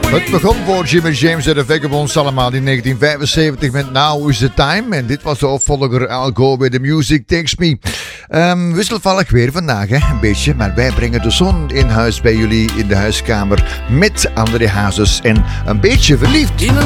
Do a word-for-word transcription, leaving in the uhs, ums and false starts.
Het begon voor Jimmy James en de Vagabonds allemaal in negentien vijfenzeventig met Now is the Time. En dit was de opvolger I'll Go Where the Music Takes Me. Um, wisselvallig weer vandaag, hè? Een beetje. Maar wij brengen de zon in huis bij jullie in de huiskamer met André Hazes en een beetje verliefd. In a